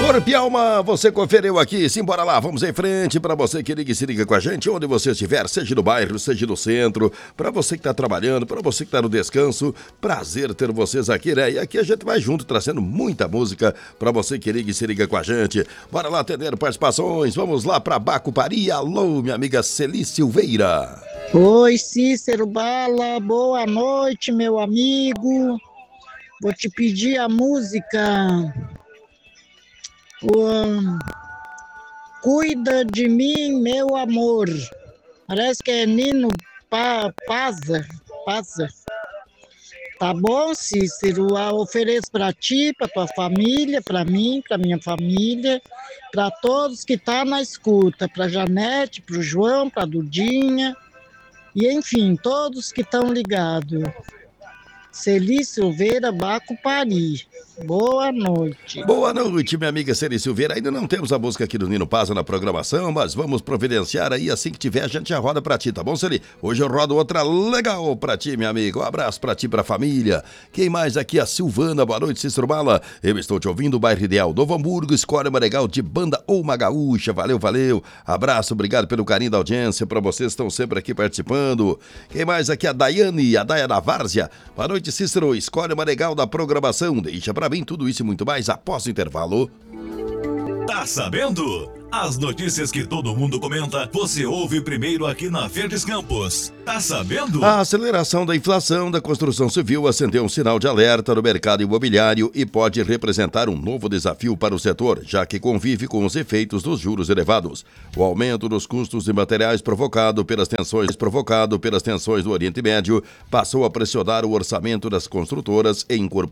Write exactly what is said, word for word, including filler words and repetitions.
Corpo e alma, você conferiu aqui, simbora lá, vamos em frente. Para você que liga e se liga com a gente, onde você estiver, seja no bairro, seja no centro, para você que tá trabalhando, para você que tá no descanso, prazer ter vocês aqui, né? E aqui a gente vai junto, trazendo muita música para você que liga e se liga com a gente. Bora lá atender participações, vamos lá para Bacupari. Alô, minha amiga Celi Silveira. Oi, Cícero Bala, boa noite, meu amigo. Vou te pedir a música um, Cuida de Mim, Meu Amor. Parece que é Nino pa, Paza, Paza. Tá bom, Cícero? Eu ofereço para ti, para tua família, para mim, para minha família, para todos que tá na escuta, para Janete, para o João, para Dudinha. E, enfim, todos que estão ligados. Celi Silveira, Bacupari. Boa noite. Boa noite, minha amiga Celi Silveira. Ainda não temos a música aqui do Nino Paza na programação, mas vamos providenciar aí. Assim que tiver, a gente já roda pra ti, tá bom, Celi? Hoje eu rodo outra legal pra ti, meu amigo. Um abraço pra ti, pra família. Quem mais aqui? A Silvana. Boa noite, Cícero Bala. Eu estou te ouvindo, bairro Ideal, Novo Hamburgo, escolha uma legal de banda ou uma gaúcha. Valeu, valeu. Abraço, obrigado pelo carinho da audiência. Pra vocês que estão sempre aqui participando. Quem mais aqui? A Daiane, a Daia da Várzea. Boa noite, Cícero. Escolha uma legal da programação. Deixa pra mim tudo isso e muito mais após o intervalo. Tá sabendo? As notícias que todo mundo comenta, você ouve primeiro aqui na Verdes Campos. Tá sabendo? A aceleração da inflação da construção civil acendeu um sinal de alerta no mercado imobiliário e pode representar um novo desafio para o setor, já que convive com os efeitos dos juros elevados. O aumento dos custos de materiais provocado pelas tensões provocado pelas tensões do Oriente Médio passou a pressionar o orçamento das construtoras e incorporou